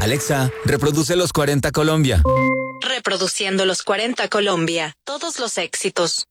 Alexa, reproduce los 40 Colombia. Reproduciendo los 40 Colombia. Todos los éxitos.